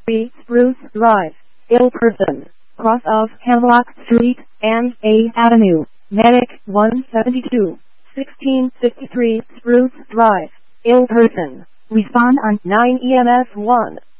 3 Spruce Drive, ill person, cross of Hemlock Street and A Avenue, Medic 172, 1653 Spruce Drive, ill person, respond on 9 EMS 1.